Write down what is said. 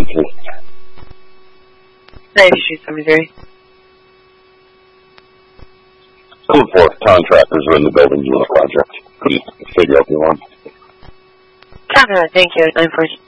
please. 90 Street Cemetery. Code 4, contractors are in the building doing a project. Couldn't figure out the alarm. Copy that, thank you. 9-4.